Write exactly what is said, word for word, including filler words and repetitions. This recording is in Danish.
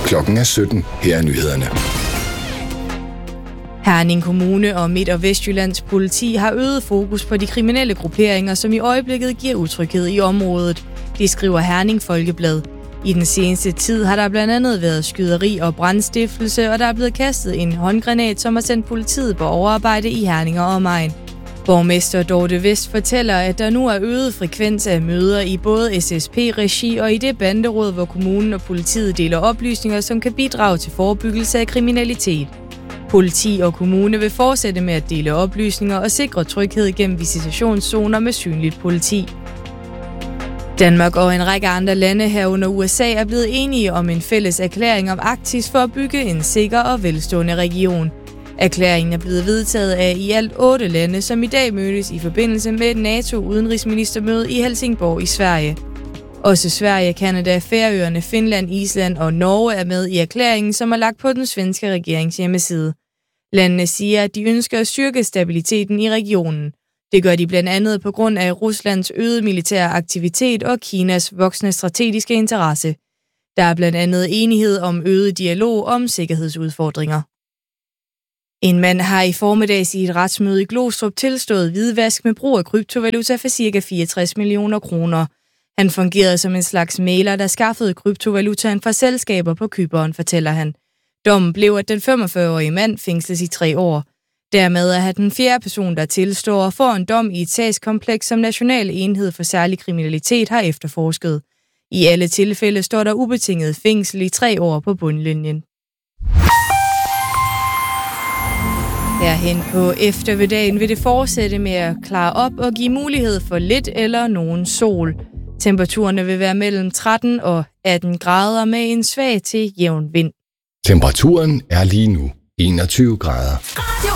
Klokken er sytten. Her er nyhederne. Herning Kommune og Midt- og Vestjyllands politi har øget fokus på de kriminelle grupperinger, som i øjeblikket giver utryghed i området. Det skriver Herning Folkeblad. I den seneste tid har der blandt andet været skyderi og brandstiftelse, og der er blevet kastet en håndgranat, som har sendt politiet på overarbejde i Herning og omegn. Borgmester Dorte Vest fortæller, at der nu er øget frekvens af møder i både S S P-regi og i det banderåd, hvor kommunen og politiet deler oplysninger, som kan bidrage til forebyggelse af kriminalitet. Politi og kommune vil fortsætte med at dele oplysninger og sikre tryghed gennem visitationszoner med synligt politi. Danmark og en række andre lande herunder U S A er blevet enige om en fælles erklæring om Arktis for at bygge en sikker og velstående region. Erklæringen er blevet vedtaget af i alt otte lande, som i dag mødes i forbindelse med et NATO-udenrigsministermøde i Helsingborg i Sverige. Også Sverige, Canada, Færøerne, Finland, Island og Norge er med i erklæringen, som er lagt på den svenske regerings hjemmeside. Landene siger, at de ønsker at styrke stabiliteten i regionen. Det gør de blandt andet på grund af Ruslands øgede militære aktivitet og Kinas voksende strategiske interesse. Der er blandt andet enighed om øget dialog om sikkerhedsudfordringer. En mand har i formiddags i et retsmøde i Glostrup tilstået hvidvask med brug af kryptovaluta for ca. fireogtres millioner kroner. Han fungerede som en slags mægler, der skaffede kryptovalutaen fra selskaber på Cypern, fortæller han. Dommen blev, at den femogfyrre-årige mand fængsles i tre år. Dermed er han den fjerde person, der tilstår og får en dom i et sagskompleks, som National Enhed for Særlig Kriminalitet har efterforsket. I alle tilfælde står der ubetinget fængsel i tre år på bundlinjen. Herhen på eftermiddagen vil det fortsætte med at klare op og give mulighed for lidt eller nogen sol. Temperaturerne vil være mellem tretten og atten grader med en svag til jævn vind. Temperaturen er lige nu enogtyve grader. Radio